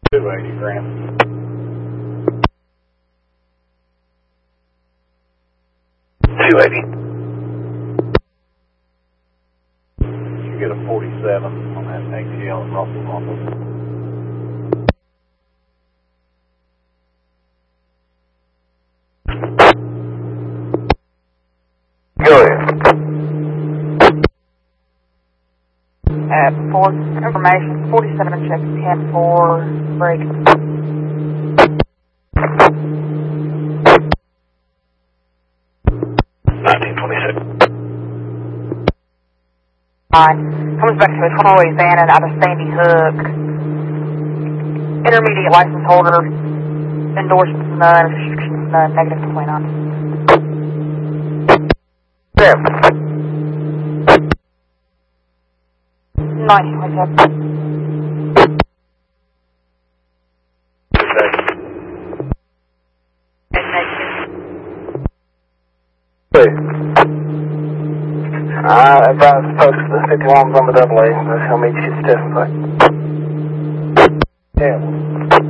280 grams. 280. You get a 47 on that ATL and Russell Rumble. Go ahead. For information, 47 check 10 for break. 1926. Comes back to a Troy Vannon out of Sandy Hook. Intermediate license holder. Endorsements none. Restrictions none. Negative 29. 1927. I advise folks the 51's on the double A. That's how meet you stiff. Yeah.